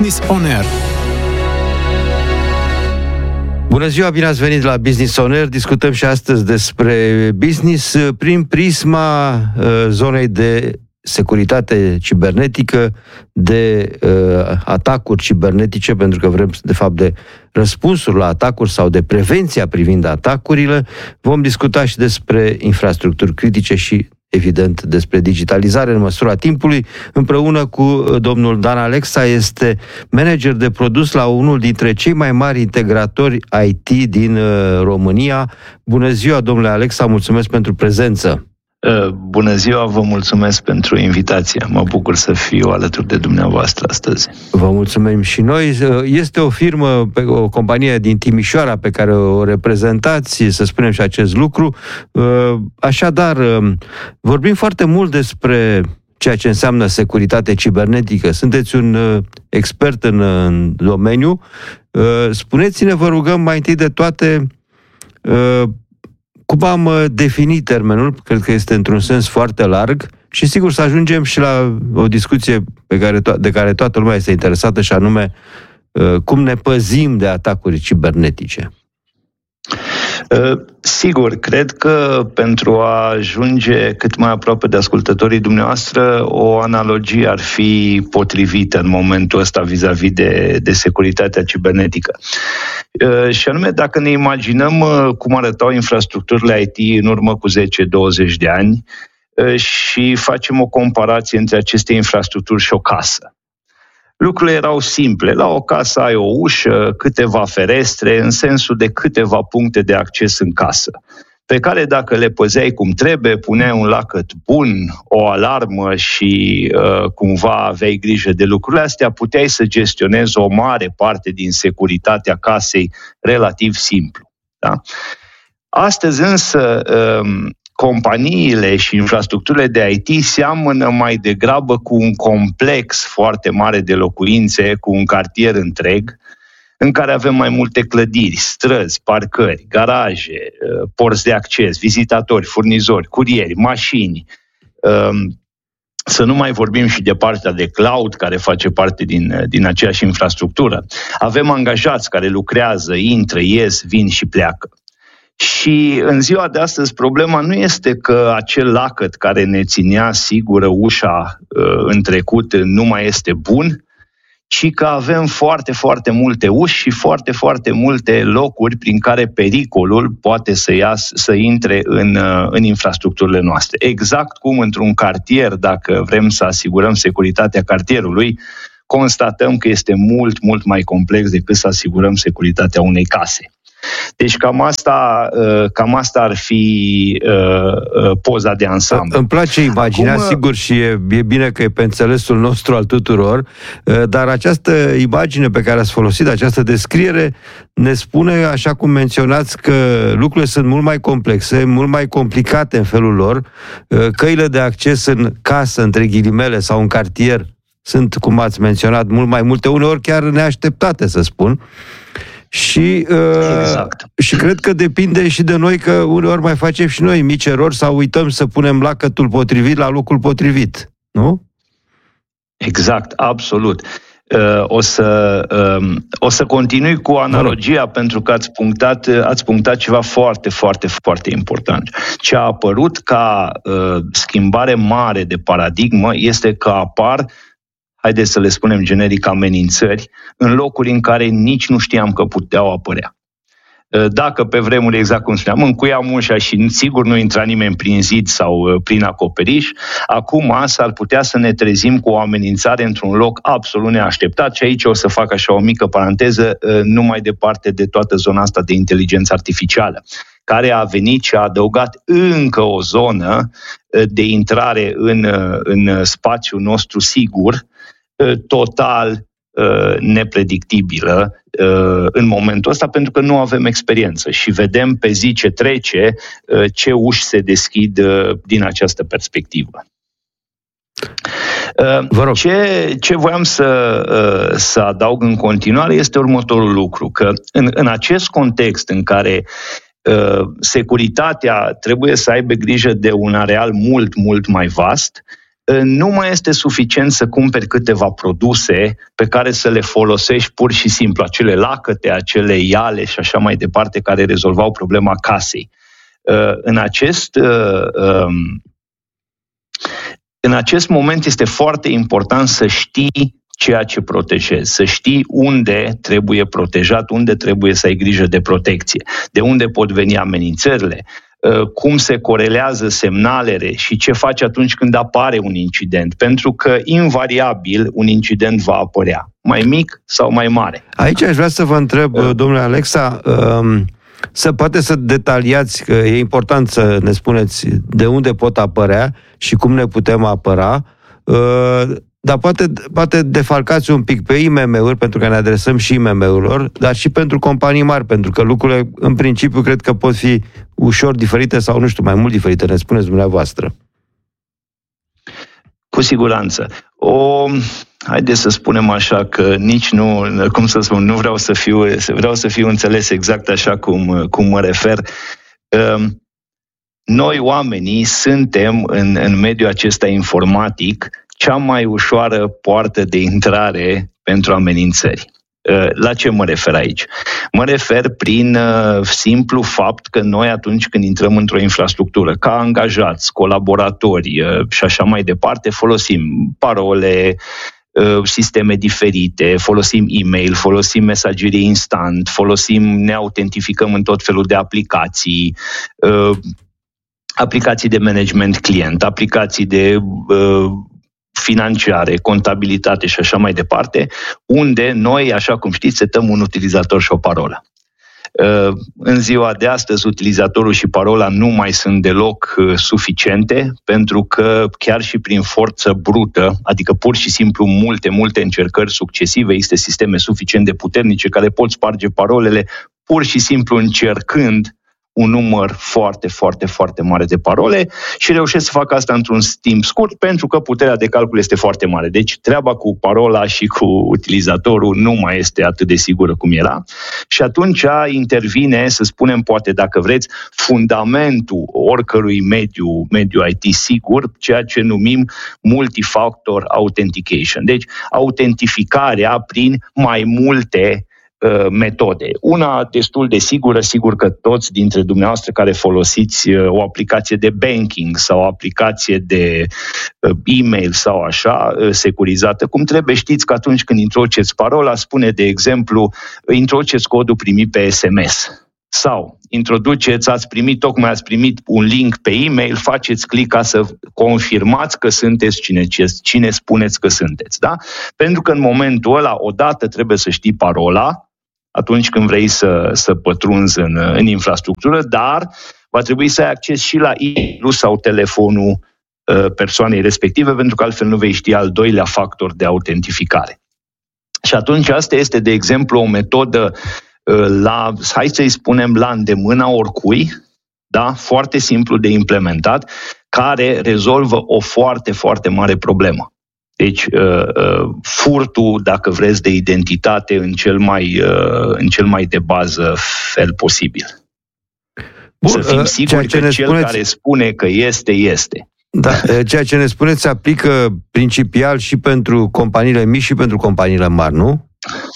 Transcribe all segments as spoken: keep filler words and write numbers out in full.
Business On Air. Bună ziua, bine ați venit la Business On Air. Discutăm și astăzi despre business prin prisma uh, zonei de securitate cibernetică, de uh, atacuri cibernetice, pentru că vrem, de fapt, de răspunsuri la atacuri sau de prevenția privind atacurile. Vom discuta și despre infrastructuri critice și, evident, despre digitalizare în măsura timpului. Împreună cu domnul Dan Alexa, este manager de produs la unul dintre cei mai mari integratori I T din uh, România. Bună ziua, domnule Alexa, mulțumesc pentru prezență. Bună ziua, vă mulțumesc pentru invitație. Mă bucur să fiu alături de dumneavoastră astăzi. Vă mulțumim și noi. Este o firmă, o companie din Timișoara pe care o reprezentați, să spunem și acest lucru. Așadar, vorbim foarte mult despre ceea ce înseamnă securitate cibernetică. Sunteți un expert în, în domeniu. Spuneți-ne, vă rugăm, mai întâi de toate, cum am definit termenul, cred că este într-un sens foarte larg și sigur să ajungem și la o discuție pe care to- de care toată lumea este interesată, și anume cum ne păzim de atacuri cibernetice. Sigur, cred că pentru a ajunge cât mai aproape de ascultătorii dumneavoastră, o analogie ar fi potrivită în momentul ăsta vis-a-vis de, de securitatea cibernetică. Și anume, dacă ne imaginăm cum arătau infrastructurile I T în urmă cu zece douăzeci de ani și facem o comparație între aceste infrastructuri și o casă. Lucrurile erau simple. La o casă ai o ușă, câteva ferestre, în sensul de câteva puncte de acces în casă, pe care dacă le păzeai cum trebuie, puneai un lacăt bun, o alarmă și uh, cumva aveai grijă de lucrurile astea, puteai să gestionezi o mare parte din securitatea casei relativ simplu. Da? Astăzi însă uh, companiile și infrastructurile de I T seamănă mai degrabă cu un complex foarte mare de locuințe, cu un cartier întreg, în care avem mai multe clădiri, străzi, parcări, garaje, porți de acces, vizitatori, furnizori, curieri, mașini. Să nu mai vorbim și de partea de cloud, care face parte din, din aceeași infrastructură. Avem angajați care lucrează, intră, ies, vin și pleacă. Și în ziua de astăzi problema nu este că acel lacăt care ne ținea sigură ușa uh, în trecut nu mai este bun, ci că avem foarte, foarte multe uși și foarte, foarte multe locuri prin care pericolul poate să, ias, să intre în, uh, în infrastructurile noastre. Exact cum într-un cartier, dacă vrem să asigurăm securitatea cartierului, constatăm că este mult, mult mai complex decât să asigurăm securitatea unei case. Deci cam asta, cam asta ar fi uh, poza de ansamblu. Îmi place imaginea, Acum, sigur, și e, e bine că e pe înțelesul nostru al tuturor, uh, dar această imagine pe care ați folosit, această descriere, ne spune, așa cum menționați, că lucrurile sunt mult mai complexe, mult mai complicate în felul lor, uh, căile de acces în casă, între ghilimele, sau în cartier, sunt, cum ați menționat, mult mai multe, uneori chiar neașteptate, să spun. Și, uh, exact. și cred că depinde și de noi, că uneori mai facem și noi mici erori sau uităm să punem lacătul potrivit la locul potrivit, nu? Exact, absolut. Uh, o, să, uh, o să continui cu analogia, pentru că ați punctat, ați punctat ceva foarte, foarte, foarte important. Ce a apărut ca uh, schimbare mare de paradigmă este că apar, haideți să le spunem generic, amenințări, în locuri în care nici nu știam că puteau apărea. Dacă pe vremuri, exact cum spuneam, încuiam ușa și sigur nu intra nimeni prin zid sau prin acoperiș, acum s-ar putea să ne trezim cu o amenințare într-un loc absolut neașteptat și aici o să fac așa o mică paranteză, nu mai departe de toată zona asta de inteligență artificială, care a venit și a adăugat încă o zonă de intrare în, în spațiul nostru sigur, total nepredictibilă în momentul ăsta, pentru că nu avem experiență și vedem pe zi ce trece ce uși se deschid din această perspectivă. Vă rog. Ce, ce voiam să, să adaug în continuare este următorul lucru, că în, în acest context în care uh, securitatea trebuie să aibă grijă de un areal mult, mult mai vast, nu mai este suficient să cumperi câteva produse pe care să le folosești pur și simplu, acele lacăte, acele iale și așa mai departe, care rezolvau problema casei. În acest, în acest moment este foarte important să știi ceea ce protejezi, să știi unde trebuie protejat, unde trebuie să ai grijă de protecție, de unde pot veni amenințările, cum se corelează semnalele și ce faci atunci când apare un incident, pentru că invariabil un incident va apărea, mai mic sau mai mare. Aici aș vrea să vă întreb, uh. domnule Alexa, um, să poate să detaliați, că e important să ne spuneți de unde pot apărea și cum ne putem apăra, uh, dar poate, poate defalcați un pic pe I M M-uri, pentru că ne adresăm și I M M-urilor, dar și pentru companii mari, pentru că lucrurile, în principiu, cred că pot fi ușor diferite sau, nu știu, mai mult diferite. Ne spuneți dumneavoastră. Cu siguranță. O, haideți să spunem așa că nici nu, cum să spun, nu vreau să fiu, vreau să fiu înțeles exact așa cum, cum mă refer. Noi, oamenii, suntem în, în mediul acesta informatic cea mai ușoară poartă de intrare pentru amenințări. La ce mă refer aici? Mă refer prin simplu fapt că noi, atunci când intrăm într-o infrastructură, ca angajați, colaboratori și așa mai departe, folosim parole, sisteme diferite, folosim e-mail, folosim mesagerie instant, folosim, ne autentificăm în tot felul de aplicații, aplicații de management client, aplicații de financiare, contabilitate și așa mai departe, unde noi, așa cum știți, setăm un utilizator și o parolă. În ziua de astăzi, utilizatorul și parola nu mai sunt deloc suficiente, pentru că chiar și prin forță brută, adică pur și simplu multe, multe încercări succesive, există sisteme suficient de puternice care pot sparge parolele pur și simplu încercând un număr foarte, foarte, foarte mare de parole și reușesc să facă asta într-un timp scurt, pentru că puterea de calcul este foarte mare. Deci treaba cu parola și cu utilizatorul nu mai este atât de sigură cum era și atunci intervine, să spunem, poate, dacă vreți, fundamentul oricărui mediu, mediu I T sigur, ceea ce numim multifactor authentication. Deci autentificarea prin mai multe metode. Una destul de sigură, sigur că toți dintre dumneavoastră care folosiți o aplicație de banking sau o aplicație de e-mail sau așa, securizată, cum trebuie, știți că atunci când introduceți parola, spune, de exemplu, introduceți codul primit pe S M S. Sau introduceți, ați primit, tocmai ați primit un link pe e-mail, faceți click ca să confirmați că sunteți cine, cine spuneți că sunteți. Da? Pentru că în momentul ăla, odată trebuie să știi parola, atunci când vrei să, să pătrunzi în, în infrastructură, dar va trebui să ai acces și la e-mail sau telefonul uh, persoanei respective, pentru că altfel nu vei ști al doilea factor de autentificare. Și atunci asta este, de exemplu, o metodă uh, la, hai să-i spunem, la îndemâna oricui, da? Foarte simplu de implementat, care rezolvă o foarte, foarte mare problemă. Deci, furtul, dacă vreți, de identitate în cel mai, în cel mai de bază fel posibil. Bun, să fim siguri că cel spuneți... care spune că este, este. Da, ceea ce ne spuneți se aplică principial și pentru companiile mici și pentru companiile mari, nu?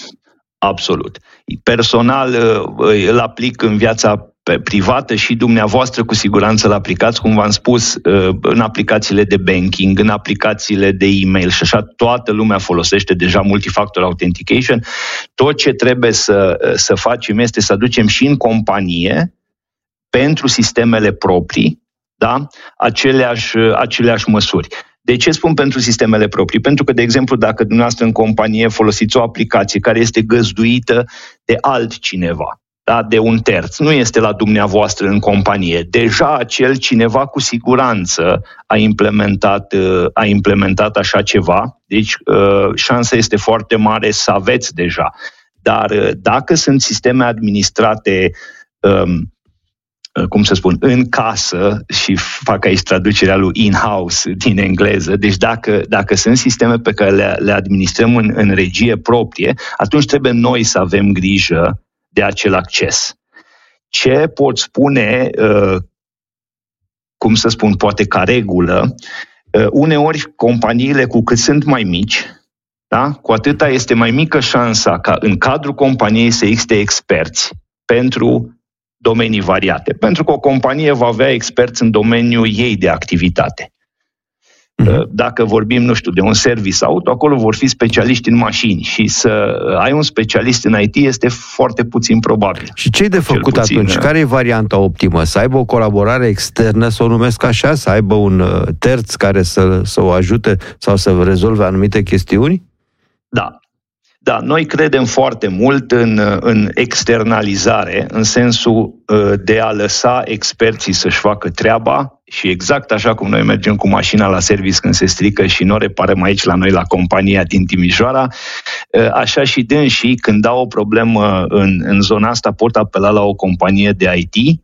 Absolut. Personal îl aplic în viața privată și dumneavoastră cu siguranță l-aplicați, cum v-am spus, în aplicațiile de banking, în aplicațiile de e-mail și așa, toată lumea folosește deja multifactor authentication. Tot ce trebuie să, să facem este să aducem și în companie, pentru sistemele proprii, da, aceleași, aceleași măsuri. De ce spun pentru sistemele proprii? Pentru că, de exemplu, dacă dumneavoastră în companie folosiți o aplicație care este găzduită de altcineva, da, de un terț, nu este la dumneavoastră în companie, deja acel cineva cu siguranță a implementat, a implementat așa ceva, deci șansa este foarte mare să aveți deja. Dar dacă sunt sisteme administrate, cum să spun, în casă, și fac aici traducerea lui in-house din engleză, deci dacă, dacă sunt sisteme pe care le, le administrăm în, în regie proprie, atunci trebuie noi să avem grijă de acel acces. Ce pot spune, uh, cum să spun, poate ca regulă, Uneori, companiile, cu cât sunt mai mici, da, cu atâta este mai mică șansa ca în cadrul companiei să existe experți pentru domenii variate. Pentru că o companie va avea experți în domeniul ei de activitate. Dacă vorbim, nu știu, de un service auto, acolo vor fi specialiști în mașini și să ai un specialist în I T este foarte puțin probabil. Și ce-i de făcut puțin, atunci? Care e varianta optimă? Să aibă o colaborare externă, să o numesc așa, să aibă un terț care să, să o ajute sau să rezolve anumite chestiuni? Da. Da, noi credem foarte mult în, în externalizare, în sensul de a lăsa experții să-și facă treaba și exact așa cum noi mergem cu mașina la service când se strică și nu o reparăm aici la noi la compania din Timișoara, așa și dânsii când dau o problemă în, în zona asta pot apela la o companie de I T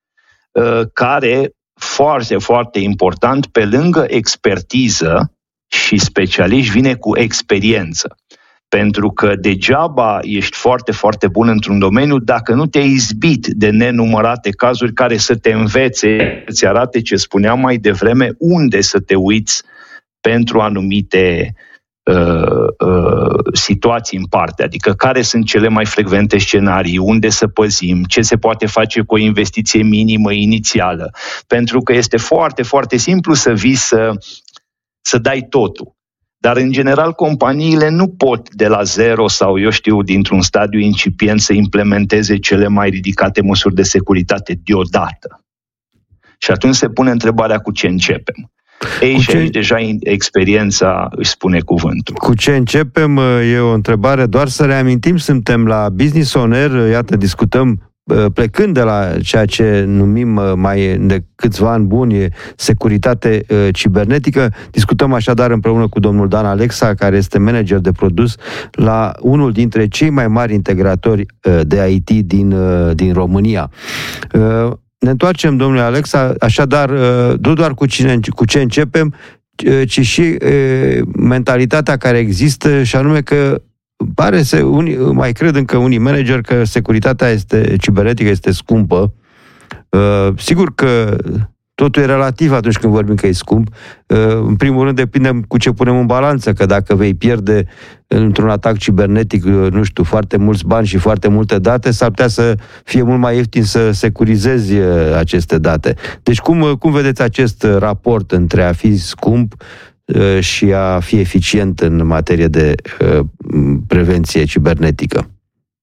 care, foarte, foarte important, pe lângă expertiză și specialiști, vine cu experiență. Pentru că degeaba ești foarte, foarte bun într-un domeniu dacă nu te-ai izbit de nenumărate cazuri care să te învețe, să-ți arate ce spuneam mai devreme, unde să te uiți pentru anumite uh, uh, situații în parte. Adică care sunt cele mai frecvente scenarii, unde să păzim, ce se poate face cu o investiție minimă inițială. Pentru că este foarte, foarte simplu să vii să, să dai totul. Dar, în general, companiile nu pot de la zero sau, eu știu, dintr-un stadiu incipient să implementeze cele mai ridicate măsuri de securitate deodată. Și atunci se pune întrebarea cu ce începem. Ei, cu ce... și aici deja experiența își spune cuvântul. Cu ce începem e o întrebare, doar să reamintim, suntem la Business On Air, iată, discutăm plecând de la ceea ce numim mai de câțiva ani buni securitate cibernetică, discutăm așadar împreună cu domnul Dan Alexa, care este manager de produs la unul dintre cei mai mari integratori de I T din, din România. Ne întoarcem, domnule Alexa, așadar, nu doar cu, cine, cu ce începem, ci și mentalitatea care există, și anume că pare să unii, mai cred încă unii manageri că securitatea este, cibernetică este scumpă. Uh, sigur că totul e relativ atunci când vorbim că e scump. Uh, în primul rând depinde cu ce punem în balanță, că dacă vei pierde într-un atac cibernetic, nu știu, foarte mulți bani și foarte multe date, s-ar putea să fie mult mai ieftin să securizezi aceste date. Deci cum, cum vedeți acest raport între a fi scump și a fi eficient în materie de uh, prevenție cibernetică?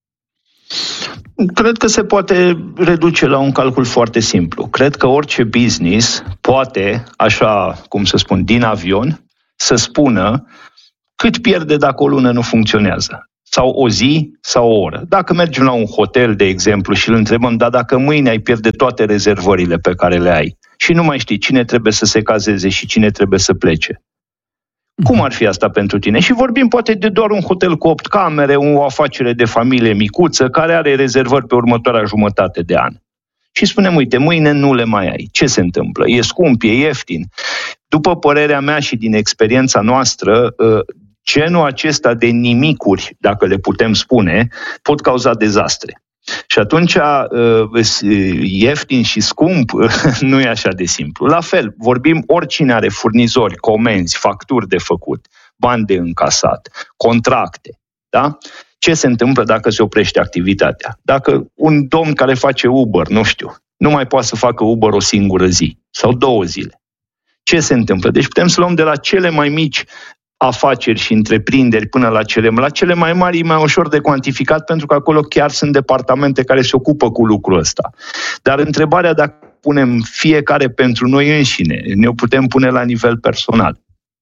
Cred că se poate reduce la un calcul foarte simplu. Cred că orice business poate, așa cum să spun, din avion, să spună cât pierde dacă o lună nu funcționează. Sau o zi, sau o oră. Dacă mergem la un hotel, de exemplu, și îl întrebăm, dar dacă mâine ai pierde toate rezervările pe care le ai și nu mai știi cine trebuie să se cazeze și cine trebuie să plece, cum ar fi asta pentru tine? Și vorbim poate de doar un hotel cu opt camere, o afacere de familie micuță, care are rezervări pe următoarea jumătate de an. Și spunem, uite, mâine nu le mai ai. Ce se întâmplă? E scump, e ieftin? După părerea mea și din experiența noastră, genul acesta de nimicuri, dacă le putem spune, pot cauza dezastre. Și atunci, ieftin și scump nu e așa de simplu. La fel, vorbim, oricine are furnizori, comenzi, facturi de făcut, bani de încasat, contracte, da? Ce se întâmplă dacă se oprește activitatea? Dacă un domn care face Uber, nu știu, nu mai poate să facă Uber o singură zi sau două zile. Ce se întâmplă? Deci putem să luăm de la cele mai mici afaceri și întreprinderi până la cele, la cele mai mari, mai ușor de cuantificat, pentru că acolo chiar sunt departamente care se ocupă cu lucrul ăsta. Dar întrebarea, dacă punem fiecare pentru noi înșine, ne-o putem pune la nivel personal.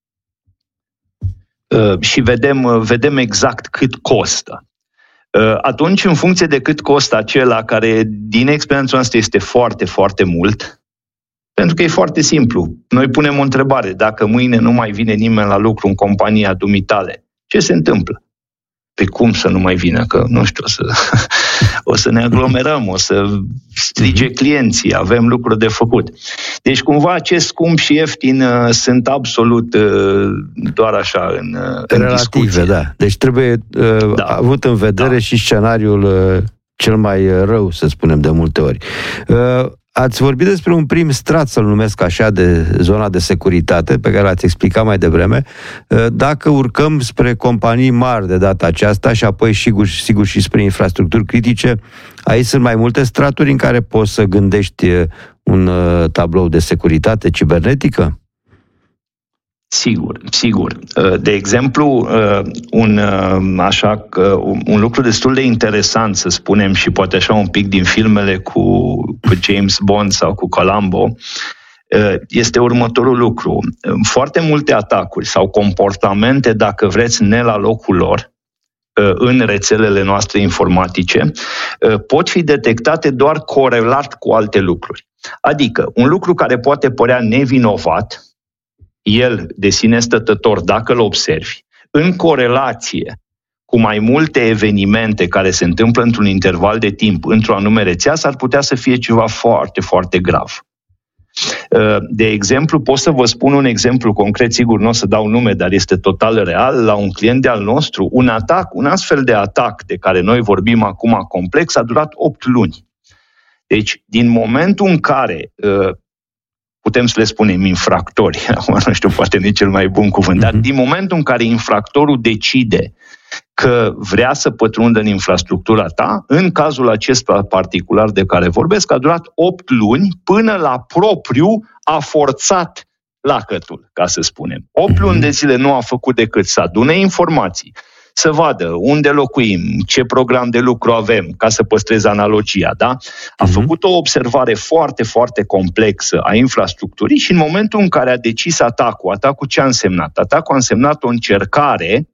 Uh, și vedem, vedem exact cât costă. Uh, atunci, în funcție de cât costă acela, care din experiența noastră este foarte, foarte mult, pentru că e foarte simplu. Noi punem o întrebare. Dacă mâine nu mai vine nimeni la lucru în compania dumitale, ce se întâmplă? Pe cum să nu mai vină? Că, nu știu, o să, o să ne aglomerăm, o să strige clienții, avem lucruri de făcut. Deci, cumva, acest scump și ieftin uh, sunt absolut uh, doar așa în, uh, în relative, discuție. Da. Deci trebuie uh, da. avut în vedere da. și scenariul uh, cel mai rău, să spunem de multe ori. Uh, ați vorbit despre un prim strat, să-l numesc așa, de zona de securitate, pe care l-ați explicat mai devreme. Dacă urcăm spre companii mari de data aceasta și apoi, sigur, sigur și spre infrastructuri critice, aici sunt mai multe straturi în care poți să gândești un tablou de securitate cibernetică? Sigur, sigur. De exemplu, un, așa, un lucru destul de interesant, să spunem, și poate așa un pic din filmele cu, cu James Bond sau cu Columbo, este următorul lucru. Foarte multe atacuri sau comportamente, dacă vreți, ne la locul lor, în rețelele noastre informatice, pot fi detectate doar corelat cu alte lucruri. Adică, un lucru care poate părea nevinovat, el de sine stătător, dacă îl observi, în corelație cu mai multe evenimente care se întâmplă într-un interval de timp, într-o anume rețea, s-ar putea să fie ceva foarte, foarte grav. De exemplu, pot să vă spun un exemplu concret, sigur nu o să dau nume, dar este total real, la un client de al nostru, un atac, un astfel de atac de care noi vorbim acum complex, a durat opt luni. Deci, din momentul în care putem să le spunem infractori, acum nu știu, poate nici cel mai bun cuvânt, dar din momentul în care infractorul decide că vrea să pătrundă în infrastructura ta, în cazul acesta particular de care vorbesc, a durat opt luni până la propriu a forțat lacătul, ca să spunem. opt luni de zile nu a făcut decât să adune informații, să vadă unde locuim, ce program de lucru avem, ca să păstrez analogia, da? A făcut o observare foarte, foarte complexă a infrastructurii și în momentul în care a decis atacul, atacul ce a însemnat? Atacul a însemnat o încercare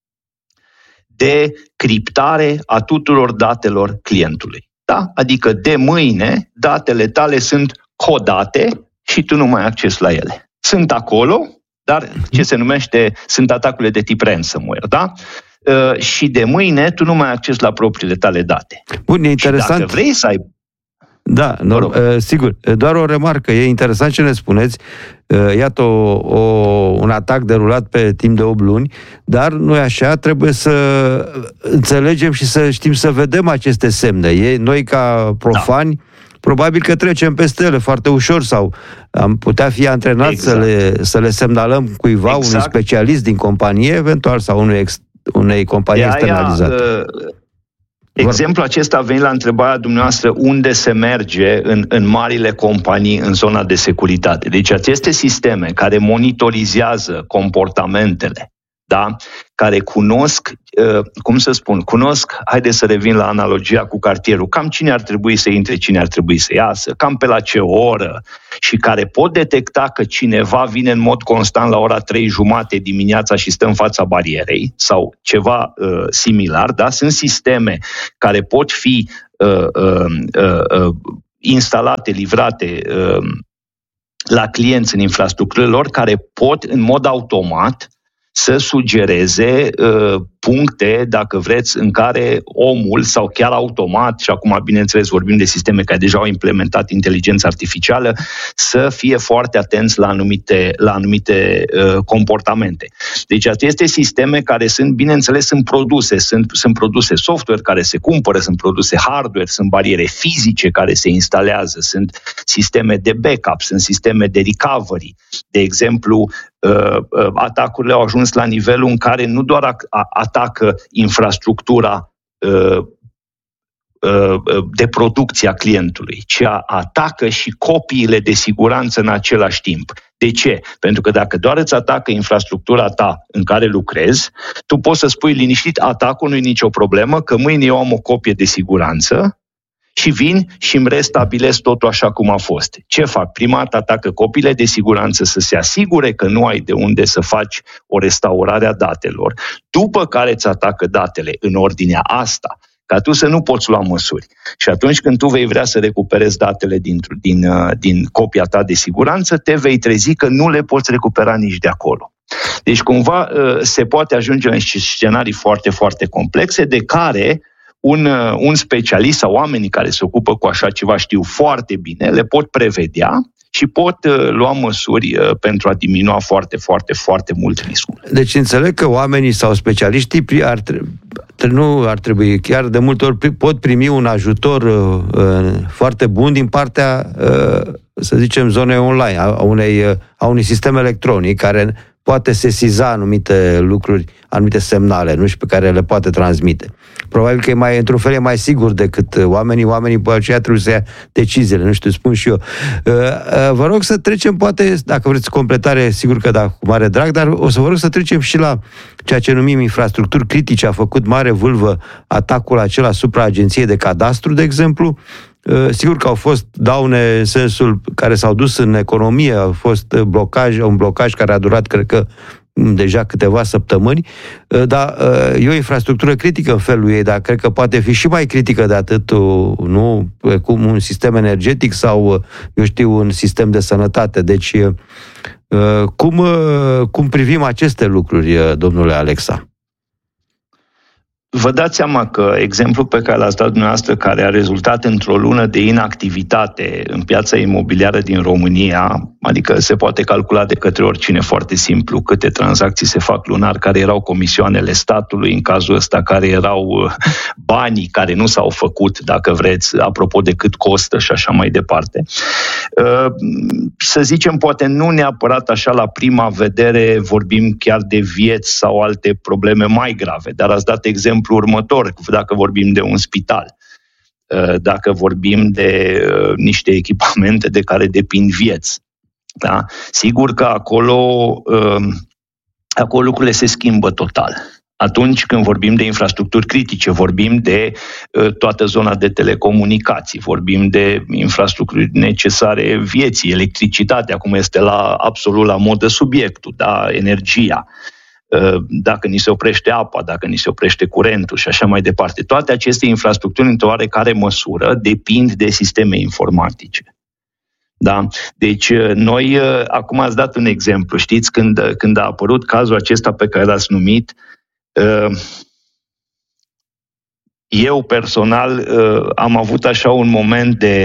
de criptare a tuturor datelor clientului. Da? Adică de mâine datele tale sunt codate și tu nu mai ai acces la ele. Sunt acolo, dar ce se numește, sunt atacurile de tip ransomware, da? Uh, și de mâine tu nu mai ai acces la propriile tale date. Bun, e interesant. Și dacă vrei să ai... Da, no, uh, sigur. Doar o remarcă. E interesant ce ne spuneți. Uh, iată o, o, un atac derulat pe timp de opt luni, dar nu e așa. Trebuie să înțelegem și să știm să vedem aceste semne. E, noi, ca profani, da, probabil că trecem peste ele foarte ușor sau am putea fi antrenați exact. să, le, să le semnalăm cuiva, exact. unui specialist din companie, eventual, sau unui ex, unei companii externalizate. Uh... Exemplul acesta a venit la întrebarea dumneavoastră unde se merge în, în marile companii în zona de securitate. Deci aceste sisteme care monitorizează comportamentele, da? Care cunosc, uh, cum să spun, cunosc, haideți să revin la analogia cu cartierul, cam cine ar trebui să intre, cine ar trebui să iasă, cam pe la ce oră, și care pot detecta că cineva vine în mod constant la ora trei jumate dimineața și stă în fața barierei sau ceva uh, similar, da? Sunt sisteme care pot fi uh, uh, uh, instalate, livrate uh, la clienți în infrastructurile lor, care pot în mod automat să sugereze uh, puncte, dacă vreți, în care omul, sau chiar automat, și acum, bineînțeles, vorbim de sisteme care deja au implementat inteligența artificială, să fie foarte atenți la anumite, la anumite uh, comportamente. Deci aceste sisteme care sunt, bineînțeles, sunt produse, sunt, sunt produse software care se cumpără, sunt produse hardware, sunt bariere fizice care se instalează, sunt sisteme de backup, sunt sisteme de recovery. De exemplu, uh, uh, atacurile au ajuns la nivelul în care nu doar a, a, atacă infrastructura uh, uh, de producție a clientului, ci atacă și copiile de siguranță în același timp. De ce? Pentru că dacă doar îți atacă infrastructura ta în care lucrezi, tu poți să spui liniștit, atacul nu e nicio problemă, că mâine eu am o copie de siguranță și vin și îmi restabilez totul așa cum a fost. Ce fac? Prima dată atacă copiile de siguranță să se asigure că nu ai de unde să faci o restaurare a datelor, după care îți atacă datele în ordinea asta, ca tu să nu poți lua măsuri. Și atunci când tu vei vrea să recuperezi datele din, din, din copia ta de siguranță, te vei trezi că nu le poți recupera nici de acolo. Deci cumva se poate ajunge la scenarii foarte, foarte complexe, de care Un, un specialist sau oamenii care se ocupă cu așa ceva știu foarte bine, le pot prevedea și pot lua măsuri pentru a diminua foarte, foarte, foarte mult riscul. Deci înțeleg că oamenii sau specialiștii ar trebui, nu ar trebui, chiar de multe ori pot primi un ajutor uh, foarte bun din partea, uh, să zicem, zonei online, a, unei, uh, a unui sistem electronic care poate sesiza anumite lucruri, anumite semnale, nu știu, pe care le poate transmite. Probabil că e mai, într-un fel, e mai sigur decât oamenii. Oamenii, pe aceea, trebuie să ia deciziile, nu știu, spun și eu. Vă rog să trecem, poate, dacă vreți completare, sigur că da, cu mare drag, dar o să vă rog să trecem și la ceea ce numim infrastructuri critice. A făcut mare vâlvă atacul acela asupra Agenției de Cadastru, de exemplu. Sigur că au fost daune în sensul care s-au dus în economie, a fost blocaj, un blocaj care a durat, cred că, deja câteva săptămâni, dar e o infrastructură critică în felul ei, dar cred că poate fi și mai critică de atât, nu, cum un sistem energetic sau, eu știu, un sistem de sănătate. Deci, cum, cum privim aceste lucruri, domnule Alexa? Vă dați seama că exemplul pe care l-ați dat dumneavoastră, care a rezultat într-o lună de inactivitate în piața imobiliară din România, adică se poate calcula de către oricine foarte simplu câte tranzacții se fac lunar, care erau comisioanele statului, în cazul ăsta, care erau banii care nu s-au făcut, dacă vreți, apropo de cât costă și așa mai departe. Să zicem, poate nu neapărat așa la prima vedere vorbim chiar de vieți sau alte probleme mai grave, dar ați dat exemplu următor, dacă vorbim de un spital, dacă vorbim de niște echipamente de care depind vieți. Da? Sigur că acolo, acolo lucrurile se schimbă total. Atunci când vorbim de infrastructuri critice, vorbim de toată zona de telecomunicații, vorbim de infrastructuri necesare vieții, electricitatea, cum este la, absolut la modă subiectul, da? Energia. Dacă ni se oprește apa, dacă ni se oprește curentul și așa mai departe. Toate aceste infrastructuri, într-o oarecare măsură, depind de sisteme informatice. Da? Deci, noi, acum ați dat un exemplu, știți, când, când a apărut cazul acesta pe care l-ați numit, eu personal am avut așa un moment de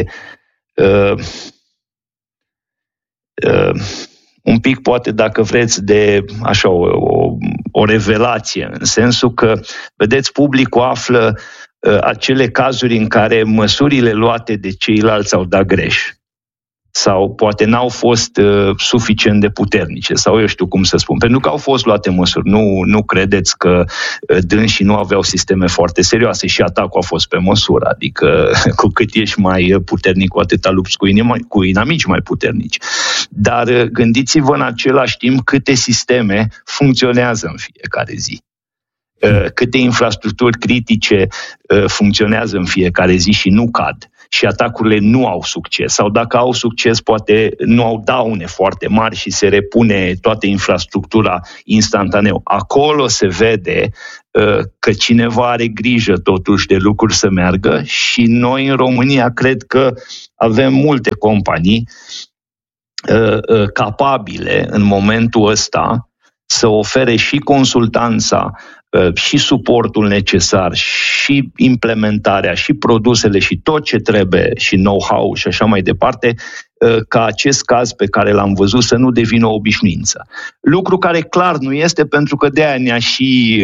un pic, poate, dacă vreți, de așa o, o, o revelație, în sensul că, vedeți, publicul află uh, acele cazuri în care măsurile luate de ceilalți au dat greș sau poate n-au fost uh, suficient de puternice, sau eu știu cum să spun, pentru că au fost luate măsuri. Nu, nu credeți că uh, dânsii nu aveau sisteme foarte serioase și atacul a fost pe măsură, adică cu cât ești mai puternic, cu atâta lupți cu, inima, cu inamici mai puternici. Dar uh, gândiți-vă în același timp câte sisteme funcționează în fiecare zi. Uh, câte infrastructuri critice uh, funcționează în fiecare zi și nu cad. Și atacurile nu au succes. Sau dacă au succes, poate nu au daune foarte mari și se repune toată infrastructura instantaneu. Acolo se vede uh, că cineva are grijă totuși de lucruri să meargă și noi în România cred că avem multe companii uh, uh, capabile în momentul ăsta să ofere și consultanța și suportul necesar, și implementarea, și produsele, și tot ce trebuie, și know-how și așa mai departe, ca acest caz pe care l-am văzut să nu devină o obișnuință. Lucru care clar nu este, pentru că de aia ne-a și,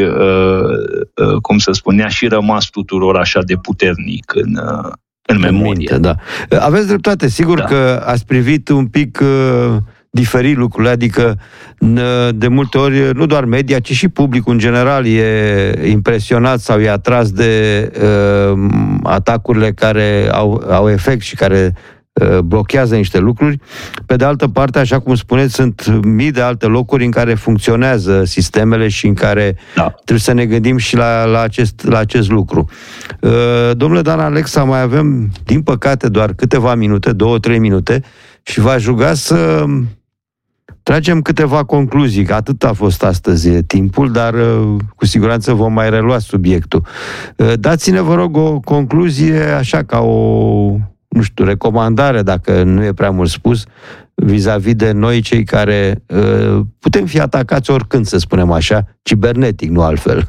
cum să spun, ne-a și rămas tuturor așa de puternic în, în memorie. Minte, da. Aveți dreptate, sigur da. Că ați privit un pic diferit lucrurile, adică de multe ori nu doar media, ci și publicul în general e impresionat sau e atras de uh, atacurile care au, au efect și care uh, blochează niște lucruri. Pe de altă parte, așa cum spuneți, sunt mii de alte locuri în care funcționează sistemele și în care da. Trebuie să ne gândim și la, la, acest, la acest lucru. Uh, domnule Dan Alexa, mai avem, din păcate, doar câteva minute, două, trei minute, și v-aș ruga să tragem câteva concluzii, că atât a fost astăzi timpul, dar cu siguranță vom mai relua subiectul. Dați-ne, vă rog, o concluzie, așa ca o, nu știu, recomandare, dacă nu e prea mult spus, vis-a-vis de noi, cei care putem fi atacați oricând, să spunem așa, cibernetic, nu altfel.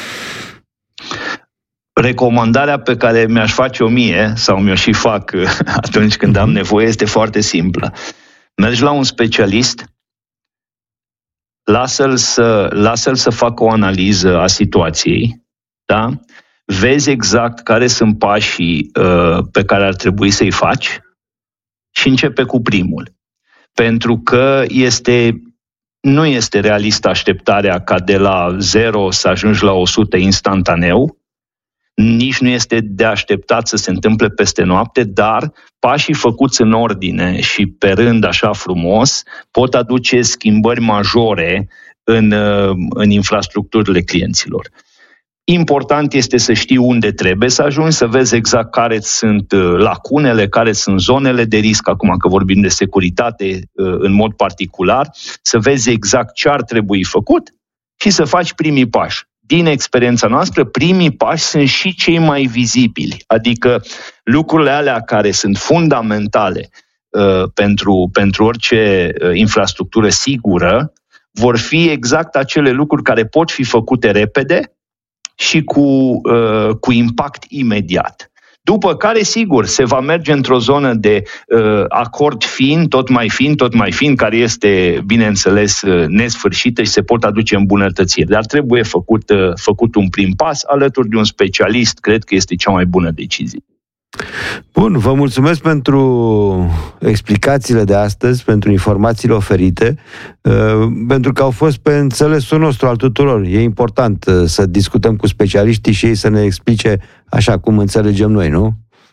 Recomandarea pe care mi-aș face-o mie, sau mi-o și fac atunci când am nevoie, este foarte simplă. Mergi la un specialist, lasă-l să, lasă-l să facă o analiză a situației, da? Vezi exact care sunt pașii uh, pe care ar trebui să-i faci și începe cu primul. Pentru că este, nu este realistă așteptarea ca de la zero să ajungi la o sută instantaneu, nici nu este de așteptat să se întâmple peste noapte, dar pașii făcuți în ordine și pe rând așa frumos pot aduce schimbări majore în, în infrastructurile clienților. Important este să știi unde trebuie să ajungi, să vezi exact care sunt lacunele, care sunt zonele de risc, acum că vorbim de securitate în mod particular, să vezi exact ce ar trebui făcut și să faci primii pași. Din experiența noastră, primii pași sunt și cei mai vizibili, adică lucrurile alea care sunt fundamentale uh, pentru, pentru orice uh, infrastructură sigură, vor fi exact acele lucruri care pot fi făcute repede și cu, uh, cu impact imediat. După care, sigur, se va merge într-o zonă de uh, acord fin, tot mai fin, tot mai fin, care este, bineînțeles, uh, nesfârșită și se pot aduce îmbunătățiri. Dar trebuie făcut, uh, făcut un prim pas alături de un specialist, cred că este cea mai bună decizie. Bun, vă mulțumesc pentru explicațiile de astăzi, pentru informațiile oferite, pentru că au fost pe înțelesul nostru al tuturor. E important să discutăm cu specialiștii și ei să ne explice așa cum înțelegem noi, nu?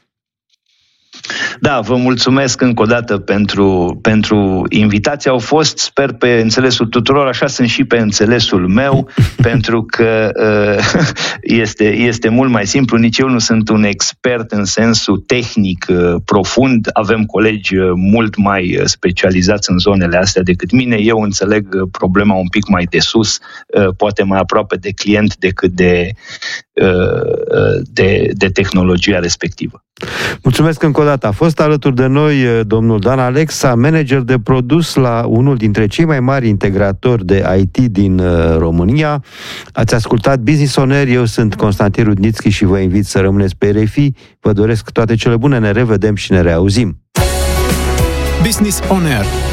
Da, vă mulțumesc încă o dată pentru, pentru invitație. Au fost, sper, pe înțelesul tuturor, așa sunt și pe înțelesul meu, pentru că uh, este, este mult mai simplu. Nici eu nu sunt un expert în sensul tehnic uh, profund. Avem colegi uh, mult mai specializați în zonele astea decât mine. Eu înțeleg uh, problema un pic mai de sus, uh, poate mai aproape de client decât de, uh, de, de tehnologia respectivă. Mulțumesc încă o dată. A fost alături de noi domnul Dan Alexa, manager de produs la unul dintre cei mai mari integratori de I T din România. Ați ascultat Business On Air, eu sunt Constantin Rudnițchi și vă invit să rămâneți pe R F I. Vă doresc toate cele bune, ne revedem și ne reauzim. Business On Air,